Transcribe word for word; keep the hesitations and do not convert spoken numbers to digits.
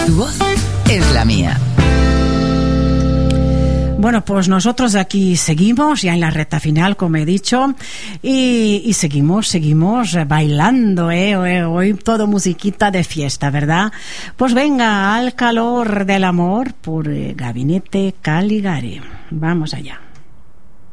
Tu voz es la mía. Bueno, pues nosotros aquí seguimos ya en la recta final, como he dicho, y, y seguimos, seguimos bailando, ¿eh? Hoy todo musiquita de fiesta, ¿verdad? Pues venga, Al calor del amor por eh, Gabinete Caligari. Vamos allá.